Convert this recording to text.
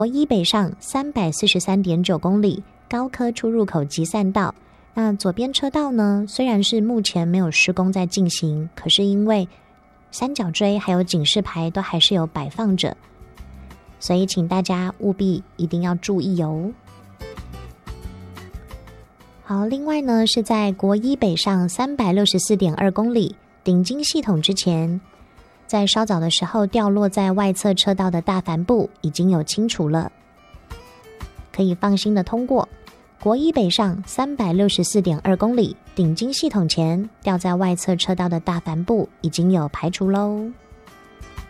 国一北上343.9公里，高科出入口集散道。那左边车道呢，虽然是目前没有施工在进行，可是因为三角锥还有警示牌都还是有摆放着，所以请大家务必一定要注意哦。好，另外呢，是在国一北上364.2公里，顶金系统之前，在稍早的时候掉落在外侧车道的大帆布已经有清除了，可以放心的通过。国一北上364.2公里，顶金系统前掉在外侧车道的大帆布已经有排除喽。